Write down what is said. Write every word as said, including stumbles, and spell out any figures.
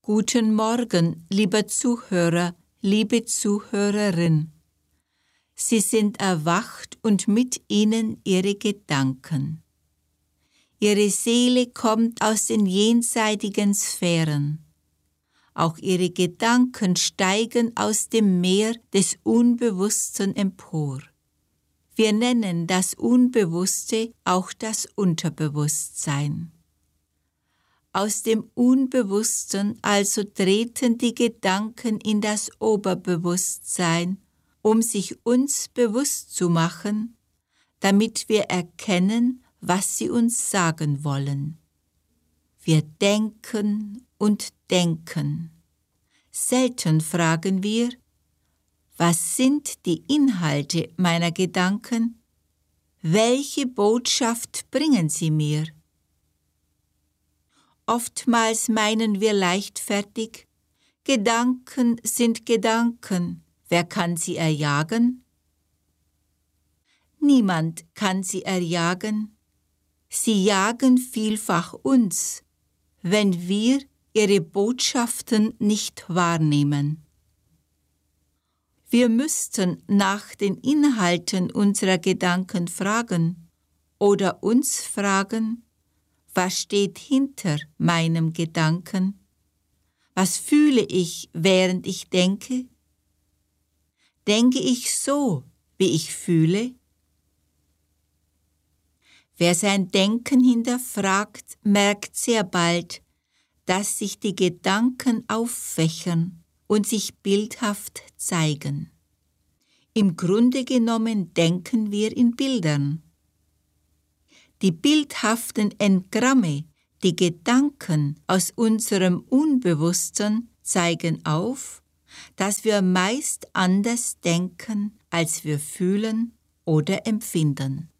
Guten Morgen, lieber Zuhörer, liebe Zuhörerin. Sie sind erwacht und mit ihnen Ihre Gedanken. Ihre Seele kommt aus den jenseitigen Sphären. Auch Ihre Gedanken steigen aus dem Meer des Unbewussten empor. Wir nennen das Unbewusste auch das Unterbewusstsein. Aus dem Unbewussten also treten die Gedanken in das Oberbewusstsein, um sich uns bewusst zu machen, damit wir erkennen, was sie uns sagen wollen. Wir denken und denken. Selten fragen wir, was sind die Inhalte meiner Gedanken? Welche Botschaft bringen sie mir? Oftmals meinen wir leichtfertig, Gedanken sind Gedanken, wer kann sie erjagen? Niemand kann sie erjagen. Sie jagen vielfach uns, wenn wir ihre Botschaften nicht wahrnehmen. Wir müssten nach den Inhalten unserer Gedanken fragen oder uns fragen, was steht hinter meinem Gedanken? Was fühle ich, während ich denke? Denke ich so, wie ich fühle? Wer sein Denken hinterfragt, merkt sehr bald, dass sich die Gedanken auffächern und sich bildhaft zeigen. Im Grunde genommen denken wir in Bildern. Die bildhaften Engramme, die Gedanken aus unserem Unbewussten zeigen auf, dass wir meist anders denken, als wir fühlen oder empfinden.